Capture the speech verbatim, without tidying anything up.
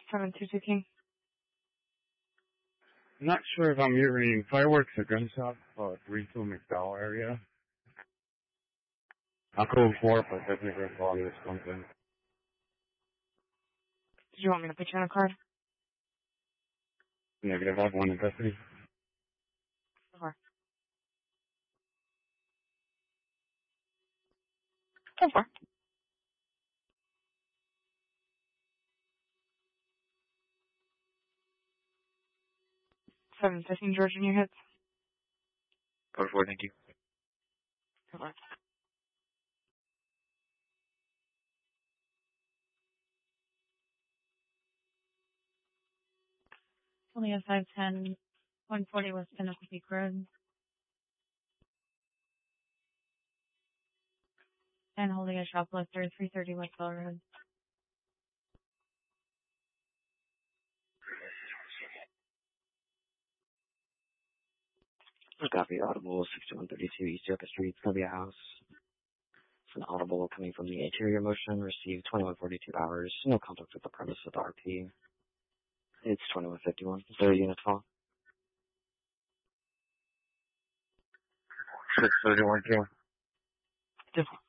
seven two two King. I'm not sure if I'm hearing fireworks or gunshots, but three two McDowell area. I'll go for it, but definitely going to call you something. Did you want me to put you on a card? Negative, I have one in custody. Go Go for seven fifteen Georgia new hits. Go for it, thank you. Go for it. Only a five ten, one forty West Pinnacle Peak Road. And holding a shoplifter, three thirty West Bell Road. Copy, audible, sixty-one thirty-two East Yucca Street. It's going to be a house. It's an audible coming from the interior motion. Received twenty-one forty-two hours. No contact with the premise with R P. It's twenty-one fifty-one. Is there a unit call? six thirty-one King. Different.